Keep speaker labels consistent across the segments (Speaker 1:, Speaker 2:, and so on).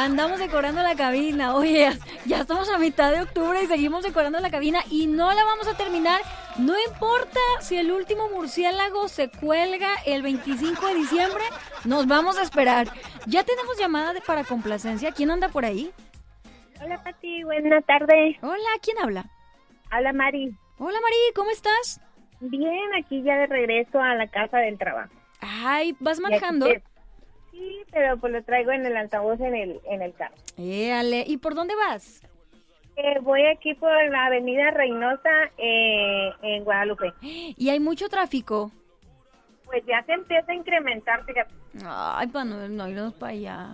Speaker 1: andamos decorando la cabina. Oye, ya estamos a mitad de octubre y seguimos decorando la cabina y no la vamos a terminar. No importa si el último murciélago se cuelga el 25 de diciembre, nos vamos a esperar. Ya tenemos llamada para complacencia. ¿Quién anda por ahí?
Speaker 2: Hola, Pati, buena tarde.
Speaker 1: Hola, ¿quién habla?
Speaker 2: Habla Mari.
Speaker 1: Hola, Mari, ¿cómo estás?
Speaker 2: Bien, aquí ya de regreso a la casa del trabajo.
Speaker 1: Ay, ¿vas manejando?
Speaker 2: Sí, pero pues lo traigo en el altavoz en el carro.
Speaker 1: Ale, ¿y por dónde vas?
Speaker 2: Voy aquí por la avenida Reynosa en Guadalupe.
Speaker 1: ¿Y hay mucho tráfico?
Speaker 2: Pues ya se empieza a incrementar, fíjate.
Speaker 1: Ay, para no irnos para allá.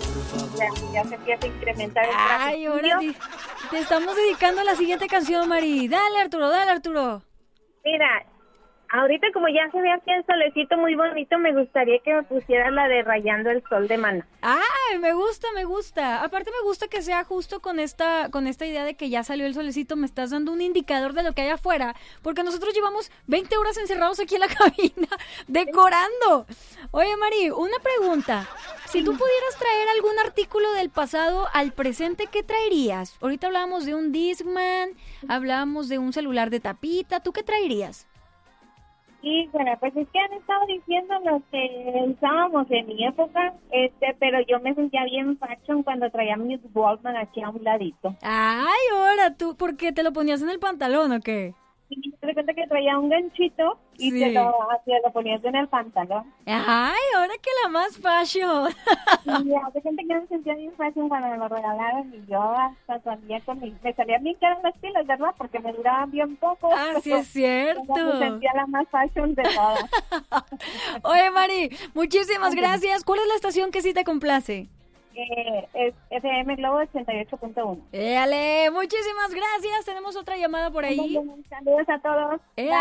Speaker 2: Ya se empieza a incrementar el tráfico.
Speaker 1: Ay, ahora te estamos dedicando la siguiente canción, Mari. Dale, Arturo. Mira,
Speaker 2: ahorita como ya se ve aquí el solecito muy bonito, me gustaría que me pusieras la de Rayando el Sol de Maná.
Speaker 1: Ay, me gusta. Aparte me gusta que sea justo con esta idea de que ya salió el solecito, me estás dando un indicador de lo que hay afuera, porque nosotros llevamos 20 horas encerrados aquí en la cabina, decorando. Oye, Mari, una pregunta. Si tú pudieras traer algún artículo del pasado al presente, ¿qué traerías? Ahorita hablábamos de un Discman, hablábamos de un celular de tapita, ¿tú qué traerías?
Speaker 2: Sí, bueno, pues es que han estado diciendo lo que usábamos en mi época, pero yo me sentía bien fashion cuando traía mis Walkman aquí a un ladito.
Speaker 1: Ay, ahora tú, ¿por qué te lo ponías en el pantalón o qué?
Speaker 2: Y te das cuenta que traía un ganchito y
Speaker 1: Sí.
Speaker 2: te lo ponías en el pantalón.
Speaker 1: Ay, ahora que la más fashion.
Speaker 2: Y de gente que me sentía bien fashion cuando me lo regalaron y yo hasta salía me salían bien caras las pilas, ¿verdad? Porque me duraban bien poco.
Speaker 1: Ah, sí es cierto.
Speaker 2: Me sentía la más fashion de todas.
Speaker 1: Oye, Mari, muchísimas gracias. ¿Cuál es la estación que sí te complace?
Speaker 2: Es FM Globo 88.1.
Speaker 1: Ale, muchísimas gracias. Tenemos otra llamada por ahí.
Speaker 2: Saludos a todos.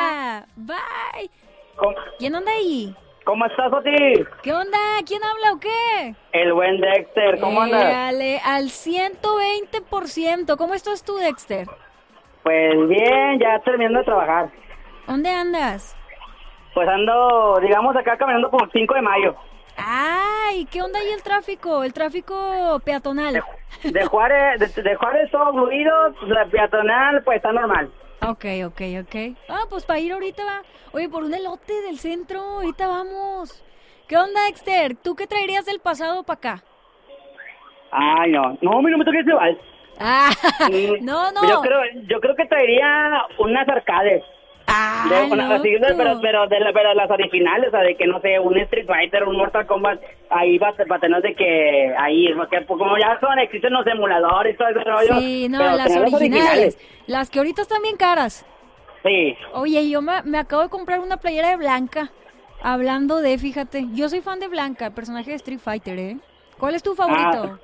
Speaker 1: Bye. ¿Quién anda ahí?
Speaker 3: ¿Cómo estás, Oti?
Speaker 1: ¿Qué onda? ¿Quién habla o qué?
Speaker 3: El buen Dexter, ¿cómo andas?
Speaker 1: Ale, al 120%. ¿Cómo estás tú, Dexter?
Speaker 3: Pues bien, ya terminando de trabajar.
Speaker 1: ¿Dónde andas?
Speaker 3: Pues ando, digamos, acá caminando por 5 de mayo.
Speaker 1: Ay, ¿qué onda ahí el tráfico? El tráfico peatonal.
Speaker 3: De Juárez, de Juárez todo fluido, pues, la peatonal pues está normal.
Speaker 1: Ok. Ah, pues para ir ahorita va. Oye, por un elote del centro, ahorita vamos. ¿Qué onda, Dexter? ¿Tú qué traerías del pasado para acá?
Speaker 3: Ay, no, a mí no me toques ese vals.
Speaker 1: Ah, no.
Speaker 3: Yo creo que traería unas arcades.
Speaker 1: Ah,
Speaker 3: pero las originales, o sea, de que no sé, un Street Fighter, un Mortal Kombat, ahí va a tener de que ahí, porque como ya existen los emuladores y todo ese rollo.
Speaker 1: Sí, no,
Speaker 3: pero
Speaker 1: las originales, las que ahorita están bien caras.
Speaker 3: Sí.
Speaker 1: Oye, yo me acabo de comprar una playera de Blanca, hablando de, fíjate, yo soy fan de Blanca, personaje de Street Fighter, ¿eh? ¿Cuál es tu favorito?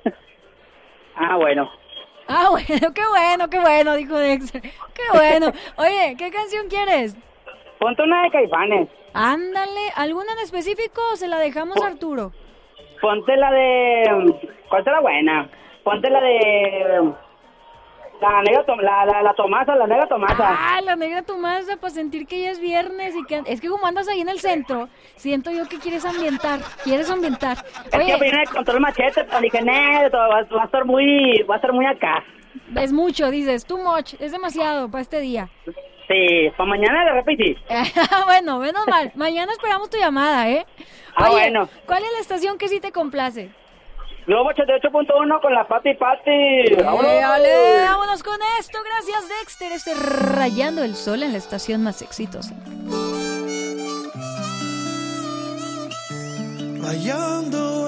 Speaker 3: Bueno.
Speaker 1: Ah, bueno, qué bueno, dijo Dexter. Qué bueno. Oye, ¿qué canción quieres?
Speaker 3: Ponte una de Caifanes.
Speaker 1: Ándale, ¿alguna en específico o se la dejamos a Arturo?
Speaker 3: Ponte la de... ¿Cuál será buena? Ponte la de... La negra Tomasa, la negra Tomasa.
Speaker 1: Ah, la negra Tomasa, para sentir que ya es viernes y que... Es que como andas ahí en el centro, siento yo que quieres ambientar.
Speaker 3: Es que viene con todo el machete, pero dije, va a estar muy acá.
Speaker 1: Es mucho, dices, too much, es demasiado para este día.
Speaker 3: Sí, para mañana de repente.
Speaker 1: Bueno, menos mal, mañana esperamos tu llamada, ¿eh? Oye,
Speaker 3: Bueno.
Speaker 1: ¿Cuál es la estación que sí te complace?
Speaker 3: Globo 88.1 con la Pati.
Speaker 1: Ale, vámonos con esto. Gracias, Dexter. Rayando el Sol en la estación más exitosa.
Speaker 4: Rayando